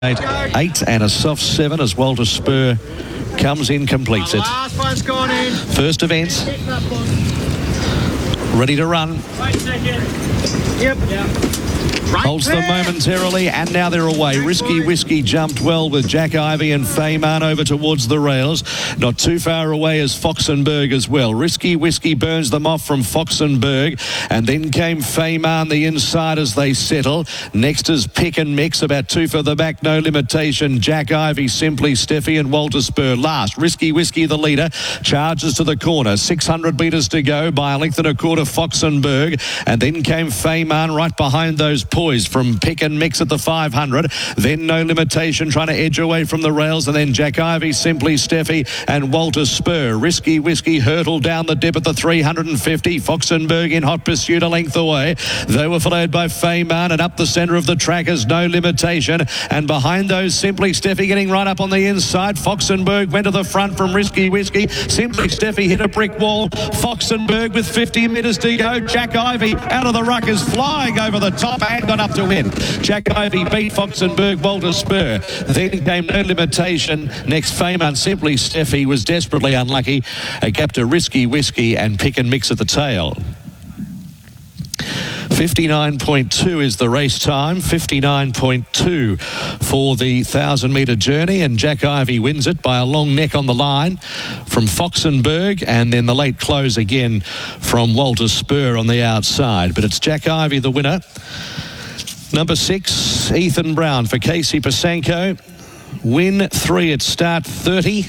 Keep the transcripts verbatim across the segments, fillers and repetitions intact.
Eight and a soft seven as Walter Spur comes in, completes it. Last one's gone in. First event. Ready to run. Wait a second. Yep. Yep. Right Holds there. them momentarily, and now they're away. Risky Whiskey jumped well with Jack Ivy and Fayman over towards the rails. Not too far away as Foxenberg as well. Risky Whiskey burns them off from Foxenberg, and then came Fayman the inside as they settle. Next is Pick and Mix, about two further back, No Limitation. Jack Ivy, Simply Steffi, and Walter Spur last. Risky Whiskey, the leader, charges to the corner. six hundred metres to go by a length and a quarter, Foxenberg, and then came Fayman right behind those poised from Pick and Mix at the five hundred. Then No Limitation trying to edge away from the rails, and then Jack Ivy, Simply Steffi, and Walter Spur. Risky Whiskey hurtled down the dip at the three hundred fifty. Foxenberg in hot pursuit a length away. They were followed by Fayman, and up the centre of the track is No Limitation, and behind those Simply Steffi getting right up on the inside. Foxenberg went to the front from Risky Whiskey. Simply Steffi hit a brick wall. Foxenberg with fifty metres to go. Jack Ivy out of the ruck is flying over the top and got up to win. Jack Ivy beat Foxenberg, Walter Spur. Then came No Limitation. Next, Fayman, Simply Steffi was desperately unlucky. A gap to Risky Whiskey and Pick and Mix at the tail. fifty-nine point two is the race time. fifty-nine point two for the thousand metre journey, and Jack Ivy wins it by a long neck on the line from Foxenberg, and then the late close again from Walter Spur on the outside. But it's Jack Ivy the winner. Number six, Ethan Brown for Casey Pasanko. Win three at start thirty.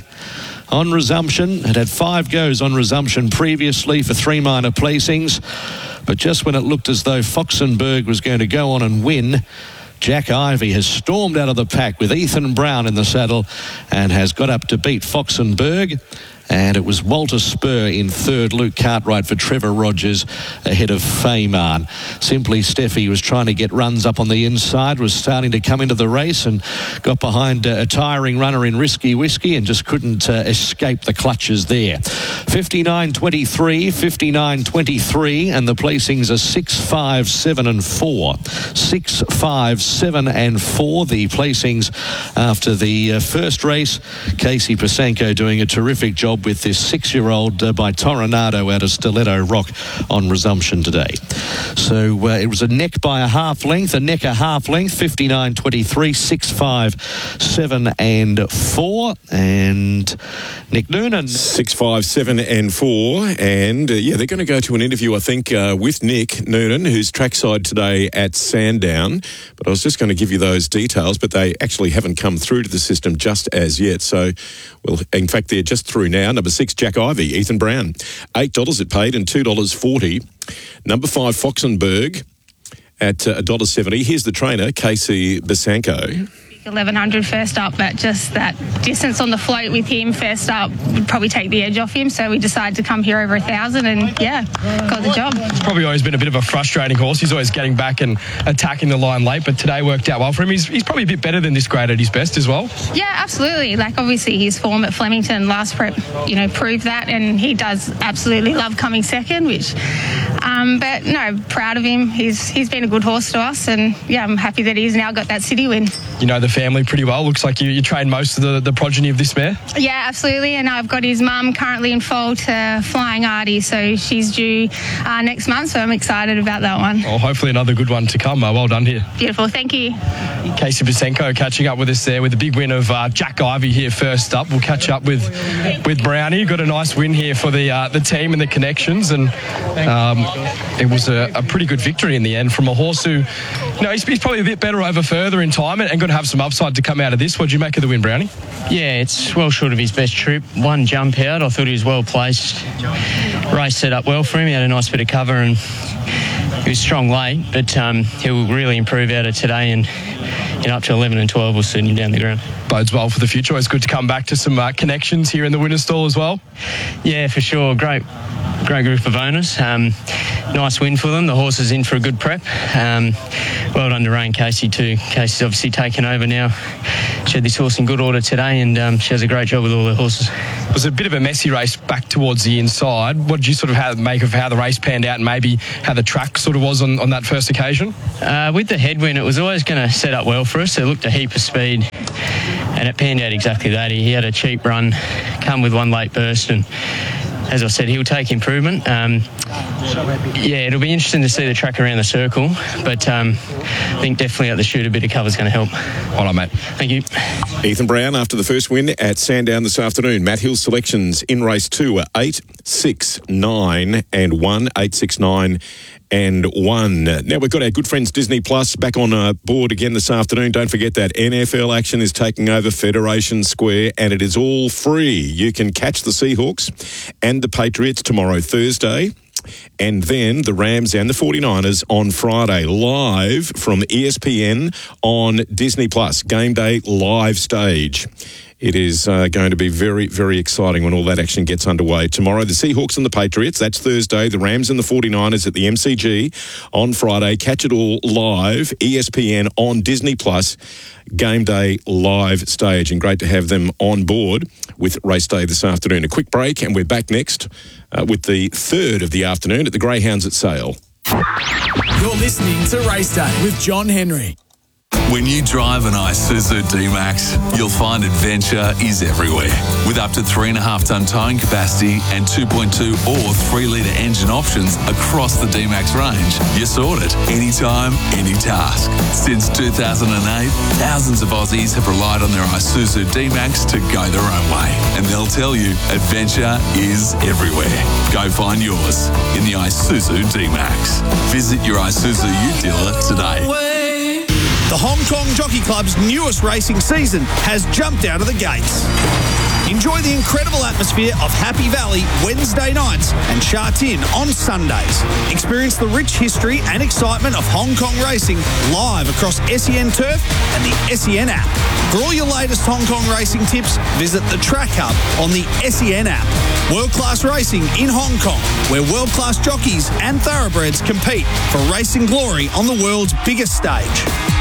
On resumption, it had five goes on resumption previously for three minor placings, but just when it looked as though Foxenberg was going to go on and win, Jack Ivy has stormed out of the pack with Ethan Brown in the saddle and has got up to beat Foxenberg. And it was Walter Spur in third, Luke Cartwright for Trevor Rogers ahead of Fayman. Simply Steffi was trying to get runs up on the inside, was starting to come into the race and got behind uh, a tiring runner in Risky Whiskey and just couldn't uh, escape the clutches there. fifty-nine twenty-three, fifty-nine twenty-three, and the placings are six, five, seven and four. six, five, seven and four, the placings after the uh, first race. Casey Pasanko doing a terrific job with this six-year-old uh, by Toronado out of Stiletto Rock on resumption today. So uh, it was a neck by a half length, a neck a half length, fifty-nine twenty-three, six, five, seven and four. And Nick Noonan. six, five, seven and four. And uh, yeah, they're going to go to an interview, I think, uh, with Nick Noonan, who's trackside today at Sandown. But I was just going to give you those details, but they actually haven't come through to the system just as yet. So, well, in fact, they're just through now. Number six, Jack Ivy, Ethan Brown. eight dollars it paid and two dollars forty. Number five, Foxenberg at uh, one dollar seventy. Here's the trainer, Casey Pasanko. eleven hundred first up, but just that distance on the float with him first up would probably take the edge off him, so we decided to come here over a thousand and yeah, got the job. It's probably always been a bit of a frustrating horse. He's always getting back and attacking the line late, but today worked out well for him. He's, he's probably a bit better than this grade at his best as well. Yeah, absolutely. Like obviously his form at Flemington last prep, you know, proved that, and he does absolutely love coming second, which um, but no, proud of him. He's he's been a good horse to us, and yeah, I'm happy that he's now got that city win. You know the family pretty well. Looks like you, you train most of the, the progeny of this mare. Yeah, absolutely. And I've got his mum currently in foal to Flying Artie, so she's due uh, next month, so I'm excited about that one. Well, hopefully another good one to come. Uh, well done here. Beautiful, thank you. Casey Pasanko catching up with us there with the big win of uh, Jack Ivy here first up. We'll catch up with with Brownie. Got a nice win here for the uh, the team and the connections, and um, it was a, a pretty good victory in the end from a horse who, you know, he's, he's probably a bit better over further in time and, and going to have some upside to come out of this. What did you make of the win, Brownie? Yeah, it's well short of his best trip. One jump out. I thought he was well placed. Race set up well for him. He had a nice bit of cover and he was strong late, but um, he'll really improve out of today, and you know, up to eleven and twelve will suit him down the ground. Bodes well for the future. It's good to come back to some uh, connections here in the winner's stall as well. Yeah, for sure. Great great group of owners. Um, nice win for them. The horse is in for a good prep. Um, well done to Rain Casey too. Casey's obviously taken over now she had this horse in good order today, and um, she has a great job with all her horses. It was a bit of a messy race back towards the inside. What did you sort of have, make of how the race panned out and maybe how the track sort of was on, on that first occasion? Uh, with the headwind, it was always going to set up well for us. It looked a heap of speed, and it panned out exactly that. He, he had a cheap run, come with one late burst, and as I said, he'll take improvement. Um, yeah, it'll be interesting to see the track around the circle, but um, I think definitely at the shoot a bit of cover is going to help. Hold on, mate. Thank you. Ethan Brown after the first win at Sandown this afternoon. Matt Hill's selections in race two are eight, six, nine and one. eight, six, nine and one. Now we've got our good friends Disney Plus back on uh, board again this afternoon. Don't forget that N F L action is taking over Federation Square, and it is all free. You can catch the Seahawks and the Patriots tomorrow, Thursday, and then the Rams and the forty-niners on Friday, live from E S P N on Disney Plus. Game day live stage. It is uh, going to be very, very exciting when all that action gets underway. Tomorrow, the Seahawks and the Patriots. That's Thursday. The Rams and the forty-niners at the M C G on Friday. Catch it all live. E S P N on Disney Plus. Game day live stage. And great to have them on board with race day this afternoon. A quick break, and we're back next uh, with the third of the afternoon at the Greyhounds at Sale. You're listening to Race Day with John Henry. When you drive an Isuzu D-Max, you'll find adventure is everywhere. With up to three point five tonne towing capacity and two point two or three litre engine options across the D-Max range, you're sorted anytime, any task. Since two thousand eight, thousands of Aussies have relied on their Isuzu D-Max to go their own way. And they'll tell you adventure is everywhere. Go find yours in the Isuzu D-Max. Visit your Isuzu U dealer today. The Hong Kong Jockey Club's newest racing season has jumped out of the gates. Enjoy the incredible atmosphere of Happy Valley Wednesday nights and Sha Tin on Sundays. Experience the rich history and excitement of Hong Kong racing live across S E N Turf and the S E N app. For all your latest Hong Kong racing tips, visit the Track Hub on the S E N app. World-class racing in Hong Kong, where world-class jockeys and thoroughbreds compete for racing glory on the world's biggest stage.